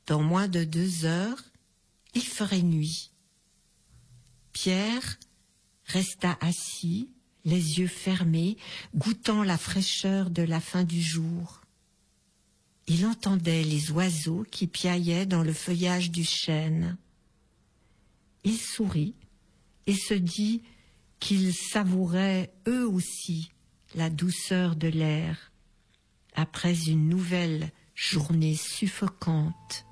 dans moins de 2 heures, il ferait nuit. Pierre resta assis, les yeux fermés, goûtant la fraîcheur de la fin du jour. Il entendait les oiseaux qui piaillaient dans le feuillage du chêne. Il sourit et se dit qu'ils savouraient eux aussi la douceur de l'air après une nouvelle journée suffocante.